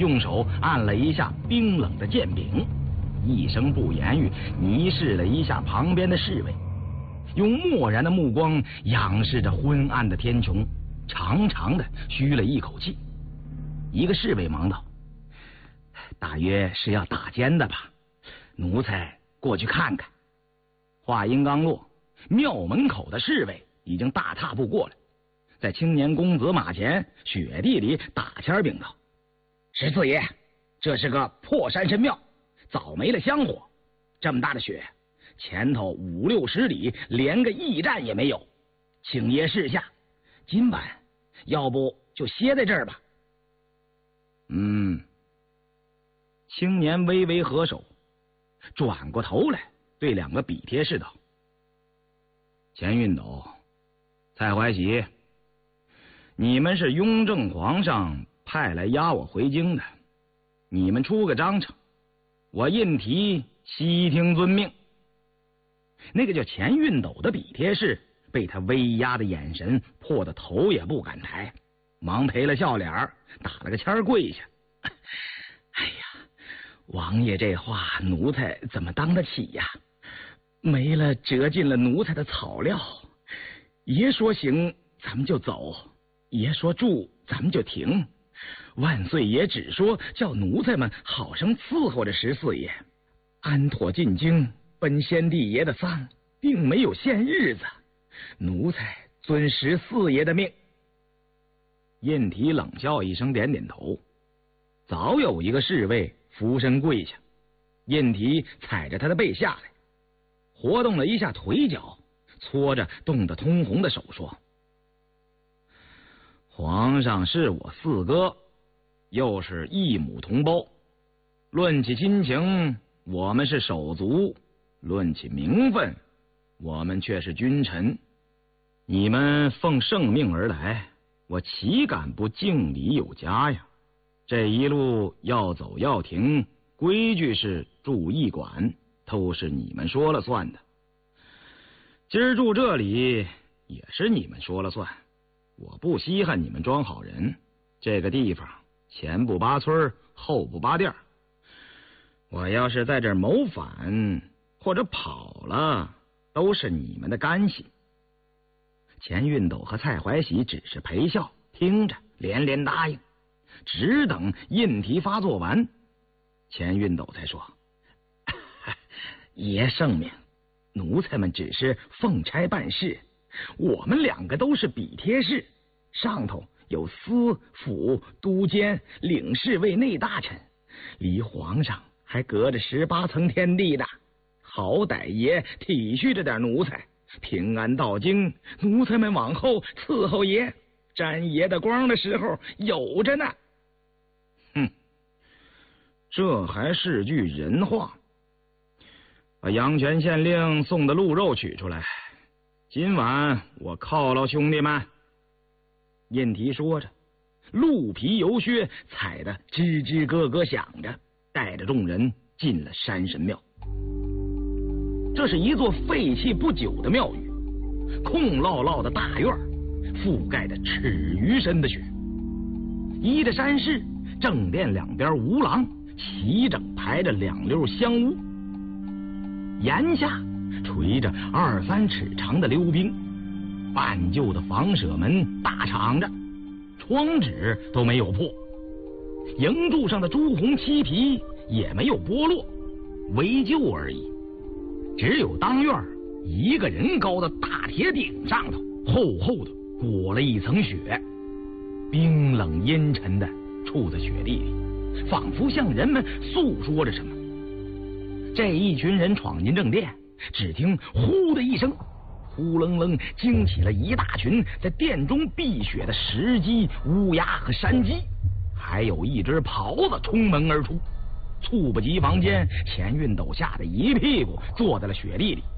用手按了一下冰冷的剑柄，一声不言语，睨视了一下旁边的侍卫，用漠然的目光仰视着昏暗的天穹，长长的吁了一口气。一个侍卫忙道：“大约是要打尖的吧，奴才过去看看。”话音刚落，庙门口的侍卫已经大踏步过来，在青年公子马前雪地里打签禀道：“十四爷，这是个破山神庙，早没了香火，这么大的雪，前头5、60里连个驿站也没有，请爷示下，今晚要不就歇在这儿吧。”青年微微合手，转过头来对2个笔帖士道：“钱运斗、蔡怀喜，你们是雍正皇上派来押我回京的，你们出个章程，我印题悉听遵命。”那个叫钱运斗的笔帖士被他威压的眼神迫得头也不敢抬，忙赔了笑脸，打了个签跪下：“哎呀，王爷这话奴才怎么当得起呀？没了折尽了奴才的草料，爷说行咱们就走，爷说住咱们就停。万岁爷只说叫奴才们好生伺候着十四爷，安妥进京奔先帝爷的丧，并没有限日子，奴才遵十四爷的命。”印提冷笑一声，点点头。早有一个侍卫俯身跪下，印提踩着他的背下来，活动了一下腿脚，搓着冻得通红的手说：“皇上是我四哥，又是一母同胞，论起亲情，我们是手足；论起名分，我们却是君臣。你们奉圣命而来，我岂敢不敬礼有加呀？这一路要走要停，规矩是住驿馆，都是你们说了算的。今儿住这里也是你们说了算，我不稀罕你们装好人。这个地方前不扒村，后不扒店，我要是在这儿谋反或者跑了，都是你们的干系。”钱运斗和蔡怀喜只是陪笑听着，连连答应，只等印题发作完，钱运斗才说：“爷圣明，奴才们只是奉差办事，我们2个都是笔帖士，上头有司、府、都监、领侍卫、内大臣，离皇上还隔着18层天地的，好歹爷体恤着点奴才，平安到京，奴才们往后伺候爷，沾爷的光的时候有着呢。”这还是句人话。把阳泉县令送的鹿肉取出来，今晚我犒劳兄弟们。印提说着，鹿皮油靴踩得吱吱咯咯响着，带着众人进了山神庙。这是一座废弃不久的庙宇，空落落的大院覆盖着尺余深的雪，依着山势，正殿2边吴廊齐整排着2溜香屋，檐下垂着2、3尺长的溜冰，半旧的房舍门大敞着，窗纸都没有破，营柱上的朱红漆皮也没有剥落，微旧而已。只有当院1个人高的大铁顶上头厚厚的裹了一层雪，冰冷阴沉的处在雪地里，仿佛向人们诉说着什么。这一群人闯进正殿，只听呼的一声，呼楞楞惊起了一大群在殿中避雪的石鸡、乌鸦和山鸡，还有一只狍子冲门而出。猝不及防间，钱运斗吓得一屁股坐在了雪地里。